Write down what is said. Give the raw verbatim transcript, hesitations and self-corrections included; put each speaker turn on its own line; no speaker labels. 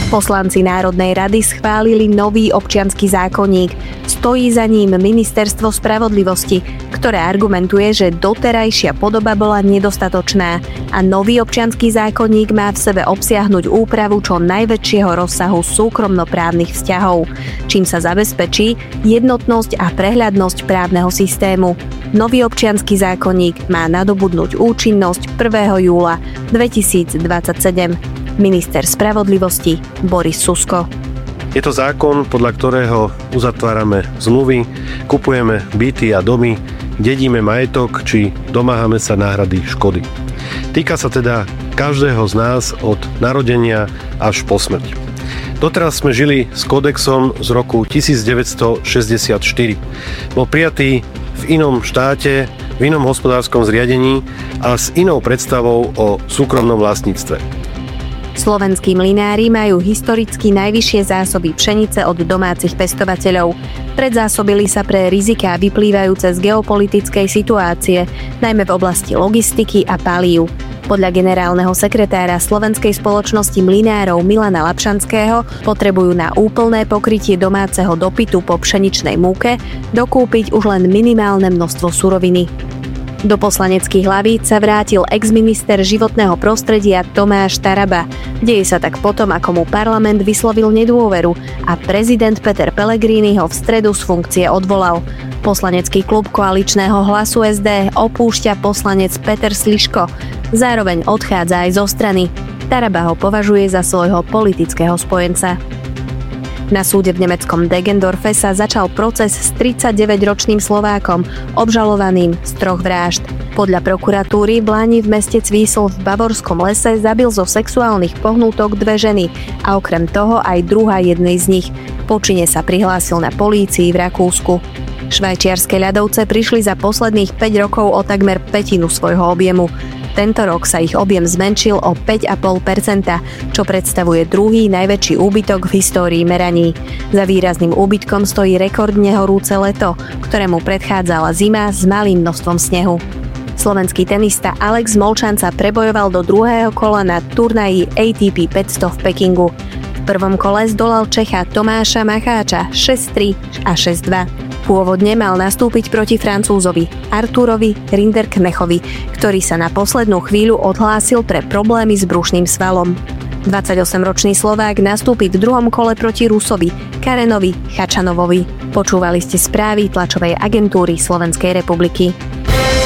Poslanci Národnej rady schválili nový občiansky zákonník. Stojí za ním Ministerstvo spravodlivosti, ktoré argumentuje, že doterajšia podoba bola nedostatočná a nový občiansky zákonník má v sebe obsiahnuť úpravu čo najväčšieho rozsahu súkromnoprávnych vzťahov, čím sa zabezpečí jednotnosť a prehľadnosť právneho systému. Nový občiansky zákonník má nadobudnúť účinnosť prvého júla dvetisícdvadsaťsedem. Minister spravodlivosti Boris Susko.
Je to zákon, podľa ktorého uzatvárame zmluvy, kupujeme byty a domy, dedíme majetok či domáhame sa náhrady škody. Týka sa teda každého z nás od narodenia až po smrť. Doteraz sme žili s kódexom z roku devätnásťstošesťdesiatštyri. Bol prijatý v inom štáte, v inom hospodárskom zriadení a s inou predstavou o súkromnom vlastníctve.
Slovenskí mlynári majú historicky najvyššie zásoby pšenice od domácich pestovateľov. Predzásobili sa pre riziká vyplývajúce z geopolitickej situácie, najmä v oblasti logistiky a palív. Podľa generálneho sekretára Slovenskej spoločnosti mlynárov Milana Lapšanského potrebujú na úplné pokrytie domáceho dopytu po pšeničnej múke dokúpiť už len minimálne množstvo suroviny. Do poslaneckých hlavíc sa vrátil exminister životného prostredia Tomáš Taraba. Deje sa tak potom, ako mu parlament vyslovil nedôveru a prezident Peter Pellegrini ho v stredu z funkcie odvolal. Poslanecký klub koaličného Hlasu es dé opúšťa poslanec Peter Sliško. Zároveň odchádza aj zo strany. Taraba ho považuje za svojho politického spojenca. Na súde v nemeckom Deggendorfe sa začal proces s tridsaťdeväťročným Slovákom, obžalovaným z troch vražd. Podľa prokuratúry v Lani v meste Cvísl v Bavorskom lese zabil zo sexuálnych pohnútok dve ženy a okrem toho aj druhá jednej z nich. Po čine sa prihlásil na polícii v Rakúsku. Švajčiarske ľadovce prišli za posledných päť rokov o takmer pätinu svojho objemu. Tento rok sa ich objem zmenšil o päť celá päť percenta, čo predstavuje druhý najväčší úbytok v histórii meraní. Za výrazným úbytkom stojí rekordne horúce leto, ktorému predchádzala zima s malým množstvom snehu. Slovenský tenista Alex Molčan sa prebojoval do druhého kola na turnaji á té pé päťsto v Pekingu. V prvom kole zdolal Čecha Tomáša Macháča šesť tri a šesť dva. Pôvodne mal nastúpiť proti Francúzovi Arturovi Rinderknechovi, ktorý sa na poslednú chvíľu odhlásil pre problémy s brušným svalom. dvadsaťosemročný Slovák nastúpi v druhom kole proti Rusovi Karenovi Chačanovovi. Počúvali ste správy tlačovej agentúry Slovenskej republiky.